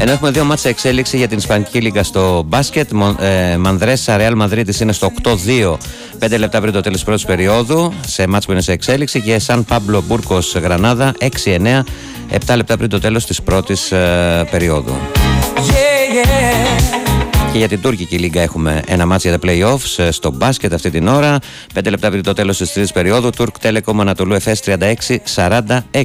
Ενώ έχουμε δύο μάτσα εξέλιξη για την Ισπανική Λίγκα στο μπάσκετ. Μανδρέσα Ρεάλ Μαδρίτης είναι στο 8-2, 5 λεπτά πριν το τέλος της πρώτης περίοδου, σε μάτς που είναι σε εξέλιξη. Και Σαν Πάμπλο Μπούρκος Γρανάδα 6-9, 7 λεπτά πριν το τέλος της πρώτης περίοδου. Και για την Τούρκικη Λίγκα έχουμε ένα μάτς για τα play-offs στο μπάσκετ αυτή την ώρα. 5 λεπτά πριν το τέλος της τρίτης περίοδου, Τουρκ Τέλεκομ Ανατολού Εφές 36-46.